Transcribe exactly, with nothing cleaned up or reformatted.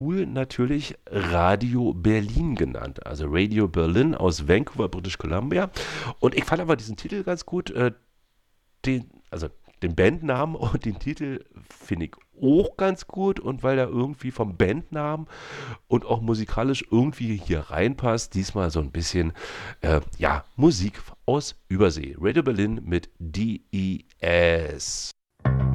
cool natürlich Radio Berlin genannt. Also Radio Berlin aus Vancouver, British Columbia. Und ich fand aber diesen Titel ganz gut. Äh, den, also den Bandnamen und den Titel finde ich auch ganz gut. Und weil der irgendwie vom Bandnamen und auch musikalisch irgendwie hier reinpasst, diesmal so ein bisschen, äh, ja, Musik aus Übersee. Radio Berlin mit D E S.